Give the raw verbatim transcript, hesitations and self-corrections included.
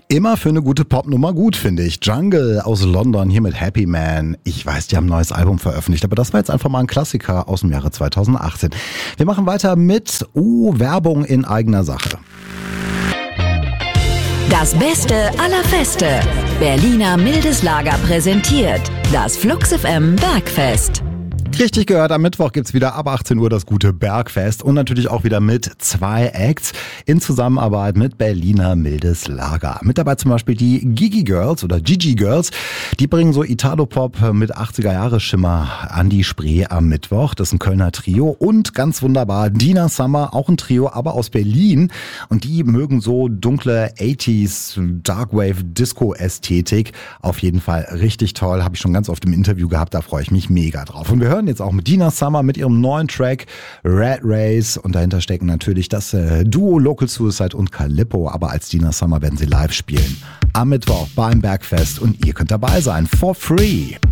Immer für eine gute Popnummer gut, finde ich. Jungle aus London hier mit Happy Man. Ich weiß, die haben ein neues Album veröffentlicht, aber das war jetzt einfach mal ein Klassiker aus dem Jahre zweitausendachtzehn. Wir machen weiter mit uh, Werbung in eigener Sache. Das Beste aller Feste. Berliner Mildes Lager präsentiert das Flux F M Bergfest. Richtig gehört, am Mittwoch gibt's wieder ab achtzehn Uhr das gute Bergfest und natürlich auch wieder mit zwei Acts in Zusammenarbeit mit Berliner Mildes Lager. Mit dabei zum Beispiel die Gigi Girls oder Gigi Girls. Die bringen so Italo-Pop mit achtziger-Jahre-Schimmer an die Spree am Mittwoch. Das ist ein Kölner Trio und ganz wunderbar Dina Summer, auch ein Trio, aber aus Berlin. Und die mögen so dunkle achtziger Darkwave-Disco-Ästhetik. Auf jeden Fall richtig toll, habe ich schon ganz oft im Interview gehabt, da freue ich mich mega drauf. Und wir hören jetzt auch mit Dina Summer mit ihrem neuen Track Red Race und dahinter stecken natürlich das äh, Duo Local Suicide und Calippo, aber als Dina Summer werden sie live spielen am Mittwoch beim Bergfest und ihr könnt dabei sein for free.